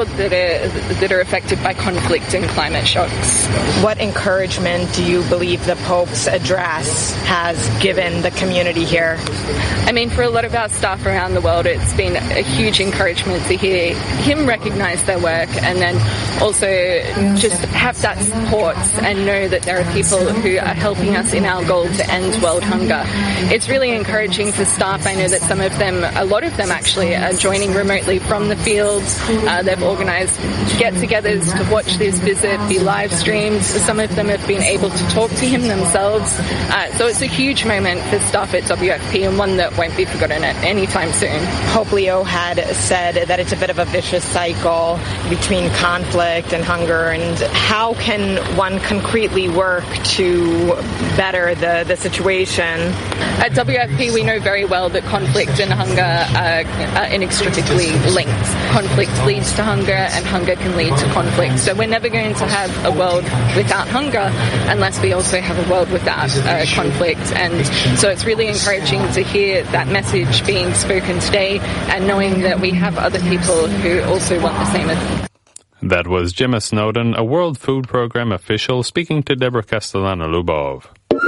that are affected by conflict and climate shocks. What encouragement do you believe the Pope's address has given the community here? I mean, for a lot of our staff around the world, it's been a huge encouragement to hear him recognise their work and then also just have that support and know that there are people who are helping us in our goal to end world hunger. It's really encouraging for staff. I know that some of them, a lot of them actually, are joining remotely from the fields. They've organised get-togethers to watch this visit be live streamed. Some of them have been able to talk to him themselves. So it's a huge moment for staff at WFP and one that won't be forgotten at any time soon. Pope Leo had said that it's a bit of a vicious cycle between conflict and hunger, and how can one concretely work to better the situation? At WFP, we know very well that conflict and hunger are inextricably linked. Conflict leads to hunger, and hunger can lead to conflict. So we're never going to have a world without hunger unless we also have a world without conflict. And so it's really encouraging to hear that message being spoken today and knowing that we have other people who also want the same. That was Gemma Snowden, a World Food Programme official, speaking to Deborah Castellano-Lubov.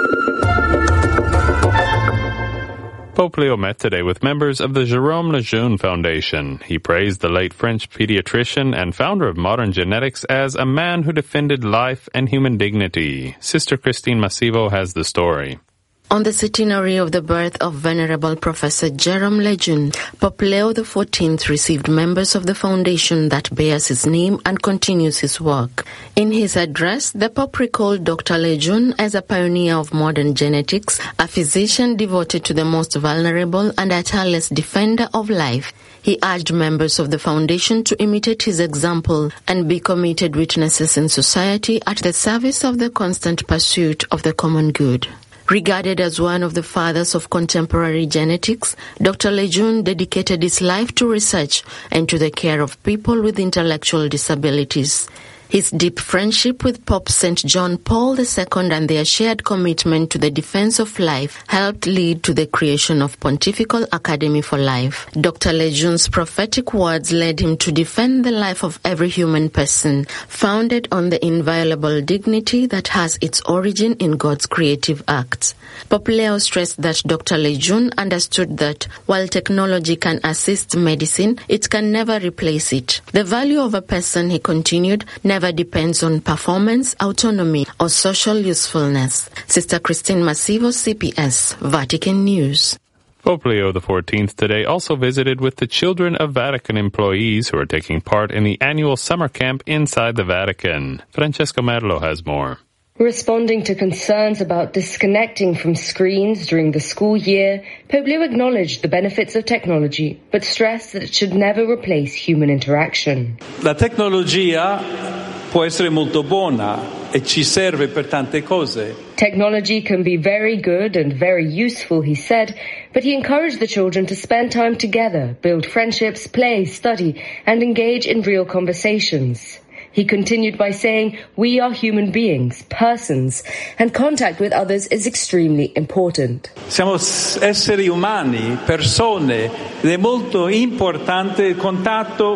Pope Leo met today with members of the Jérôme Lejeune Foundation. He praised the late French pediatrician and founder of modern genetics as a man who defended life and human dignity. Sister Christine Massivo has the story. On the centenary of the birth of Venerable Professor Jérôme Lejeune, Pope Leo XIV received members of the foundation that bears his name and continues his work. In his address, the Pope recalled Dr. Lejeune as a pioneer of modern genetics, a physician devoted to the most vulnerable and a tireless defender of life. He urged members of the foundation to imitate his example and be committed witnesses in society at the service of the constant pursuit of the common good. Regarded as one of the fathers of contemporary genetics, Dr. Lejeune dedicated his life to research and to the care of people with intellectual disabilities. His deep friendship with Pope St. John Paul II and their shared commitment to the defense of life helped lead to the creation of Pontifical Academy for Life. Dr. Lejeune's prophetic words led him to defend the life of every human person, founded on the inviolable dignity that has its origin in God's creative acts. Pope Leo stressed that Dr. Lejeune understood that while technology can assist medicine, it can never replace it. The value of a person, he continued, never depends on performance, autonomy, or social usefulness. Sister Christine Massivo, CPS, Vatican News. Pope Leo XIV today also visited with the children of Vatican employees who are taking part in the annual summer camp inside the Vatican. Francesco Merlo has more. Responding to concerns about disconnecting from screens during the school year, Pope Leo acknowledged the benefits of technology, but stressed that it should never replace human interaction. La tecnologia può essere molto buona e ci serve per tante cose. Technology can be very good and very useful, he said, but he encouraged the children to spend time together, build friendships, play, study, and engage in real conversations. He continued by saying, we are human beings, persons, and contact with others is extremely important. Siamo esseri umani, persone, ed è molto importante il contatto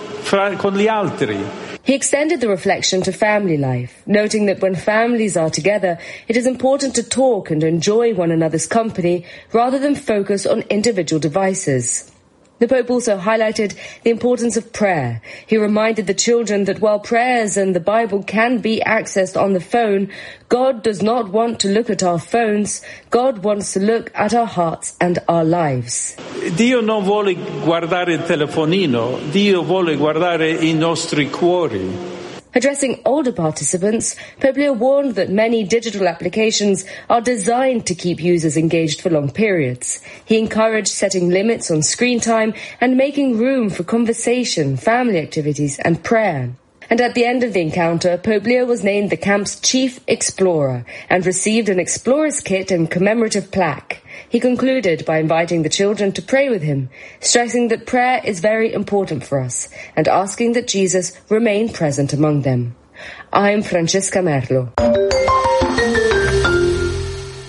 con gli altri. He extended the reflection to family life, noting that when families are together, it is important to talk and enjoy one another's company rather than focus on individual devices. The Pope also highlighted the importance of prayer. He reminded the children that while prayers and the Bible can be accessed on the phone, God does not want to look at our phones. God wants to look at our hearts and our lives. Dio non vuole guardare il telefonino, Dio vuole guardare i nostri cuori. Addressing older participants, Pope Leo warned that many digital applications are designed to keep users engaged for long periods. He encouraged setting limits on screen time and making room for conversation, family activities, and prayer. And at the end of the encounter, Pope Leo was named the camp's chief explorer and received an explorer's kit and commemorative plaque. He concluded by inviting the children to pray with him, stressing that prayer is very important for us and asking that Jesus remain present among them. I'm Francesca Merlo.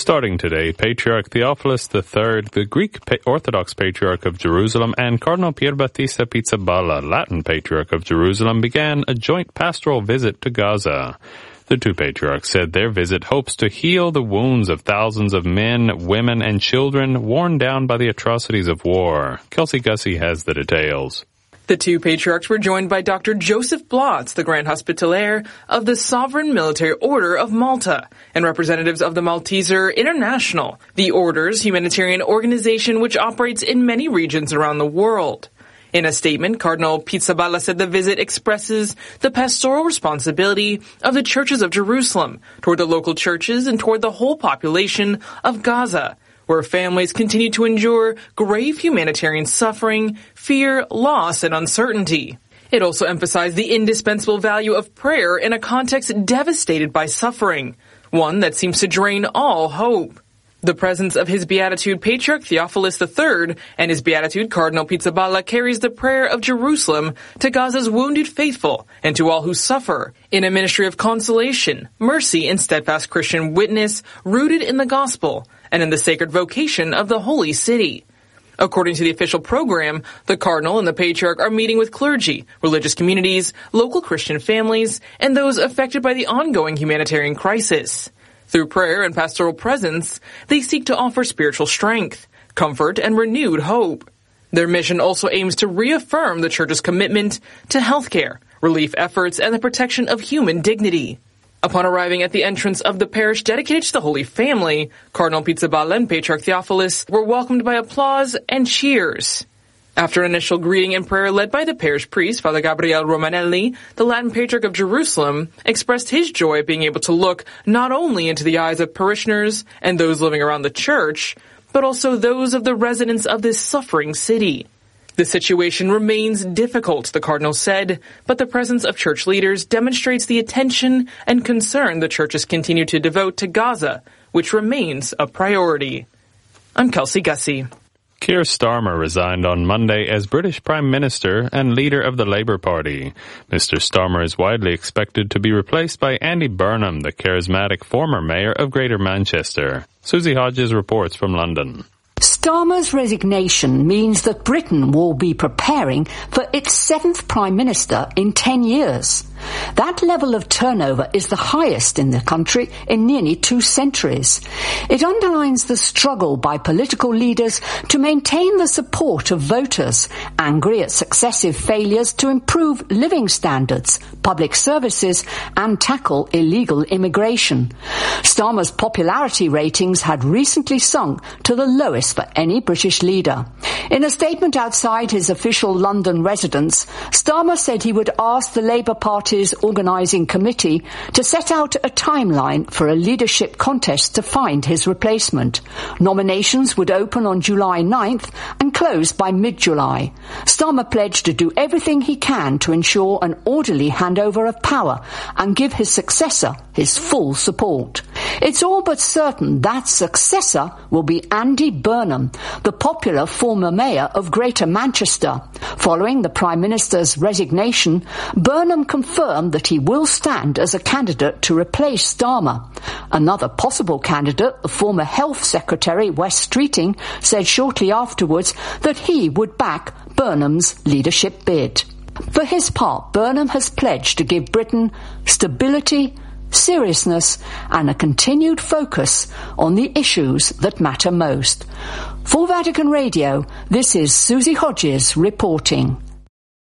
Starting today, Patriarch Theophilus III, the Greek Orthodox Patriarch of Jerusalem, and Cardinal Pierbattista Pizzaballa, Latin Patriarch of Jerusalem, began a joint pastoral visit to Gaza. The two patriarchs said their visit hopes to heal the wounds of thousands of men, women, and children worn down by the atrocities of war. Kelsey Gussie has the details. The two patriarchs were joined by Dr. Joseph Blotz, the Grand Hospitalier of the Sovereign Military Order of Malta, and representatives of the Malteser International, the order's humanitarian organization which operates in many regions around the world. In a statement, Cardinal Pizzaballa said the visit expresses the pastoral responsibility of the churches of Jerusalem toward the local churches and toward the whole population of Gaza, where families continue to endure grave humanitarian suffering, fear, loss, and uncertainty. It also emphasized the indispensable value of prayer in a context devastated by suffering, one that seems to drain all hope. The presence of His Beatitude Patriarch Theophilus III and His Beatitude Cardinal Pizzaballa carries the prayer of Jerusalem to Gaza's wounded faithful and to all who suffer, in a ministry of consolation, mercy, and steadfast Christian witness rooted in the gospel and in the sacred vocation of the Holy City. According to the official program, the Cardinal and the Patriarch are meeting with clergy, religious communities, local Christian families, and those affected by the ongoing humanitarian crisis. Through prayer and pastoral presence, they seek to offer spiritual strength, comfort, and renewed hope. Their mission also aims to reaffirm the Church's commitment to healthcare, relief efforts, and the protection of human dignity. Upon arriving at the entrance of the parish dedicated to the Holy Family, Cardinal Pizzaballa and Patriarch Theophilus were welcomed by applause and cheers. After an initial greeting and prayer led by the parish priest, Father Gabriel Romanelli, the Latin Patriarch of Jerusalem expressed his joy at being able to look not only into the eyes of parishioners and those living around the church, but also those of the residents of this suffering city. The situation remains difficult, the Cardinal said, but the presence of church leaders demonstrates the attention and concern the churches continue to devote to Gaza, which remains a priority. I'm Kelsey Gussie. Keir Starmer resigned on Monday as British Prime Minister and leader of the Labour Party. Mr. Starmer is widely expected to be replaced by Andy Burnham, the charismatic former mayor of Greater Manchester. Susie Hodges reports from London. Starmer's resignation means that Britain will be preparing for its 7th Prime Minister in 10 years. That level of turnover is the highest in the country in nearly 2 centuries. It underlines the struggle by political leaders to maintain the support of voters, angry at successive failures to improve living standards, public services, and tackle illegal immigration. Starmer's popularity ratings had recently sunk to the lowest for any British leader. In a statement outside his official London residence, Starmer said he would ask the Labour Party's organising committee to set out a timeline for a leadership contest to find his replacement. Nominations would open on July 9th and close by mid-July. Starmer pledged to do everything he can to ensure an orderly handover of power and give his successor his full support. It's all but certain that successor will be Andy Burnham, the popular former mayor of Greater Manchester. Following the Prime Minister's resignation, Burnham confirmed that he will stand as a candidate to replace Starmer. Another possible candidate, the former Health Secretary Wes Streeting, said shortly afterwards that he would back Burnham's leadership bid. For his part, Burnham has pledged to give Britain stability, seriousness, and a continued focus on the issues that matter most. For Vatican Radio, this is Susie Hodges reporting.